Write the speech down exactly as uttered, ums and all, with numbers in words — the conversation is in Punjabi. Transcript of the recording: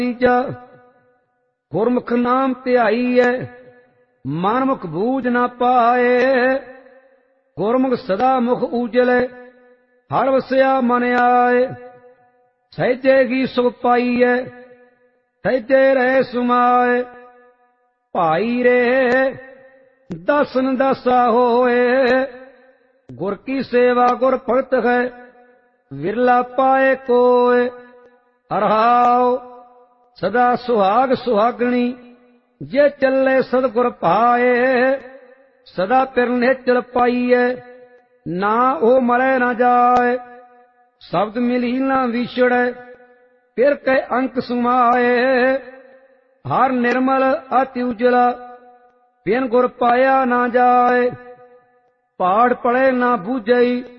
ਤੀਜਾ ਗੁਰਮੁਖ ਨਾਮ ਧਿਆਈਐ ਮਨਮੁਖ ਬੂਝ ਨਾ ਪਾਏ। ਗੁਰਮੁਖ ਸਦਾ ਮੁਖ ਊਜਲੇ ਹਰ ਵਸਿਆ ਮਨ ਆਏ। ਸਹਿਜੇ ਕੀ ਸੁਖ ਪਾਈਐ ਸਹਿਜੇ ਰਹਿ ਸੁਮਾਏ। ਭਾਈ ਰੇ ਦਸਨ ਦਸਾ ਹੋਏ ਗੁਰ ਕੀ ਸੇਵਾ ਗੁਰ ਭਗਤ ਹੈ ਵਿਰਲਾ ਪਾਏ ਕੋਏ। ਹਰਿ ਸਦਾ ਸੁਹਾਗ ਸੁਹਾਗਣੀ ਜੇ ਚੱਲੇ ਸਤਿਗੁਰ ਪਾਏ। ਸਦਾ ਪਿਰ ਨਿਹਚਲ ਪਾਈਐ ਨਾ ਉਹ ਮਰੈ ਨਾ ਜਾਏ। ਸ਼ਬਦ ਮਿਲੀ ਨਾ ਵਿਛੜੈ ਫਿਰ ਕੈ ਅੰਕ ਸੁਮਾਏ। ਹਰ ਨਿਰਮਲ ਅਤਿ ਉਜਲਾ ਬਿਨ ਗੁਰ ਪਾਇਆ ਨਾ ਜਾਏ। ਪਾੜ ਪੜੇ ਨਾ ਬੂਝਈ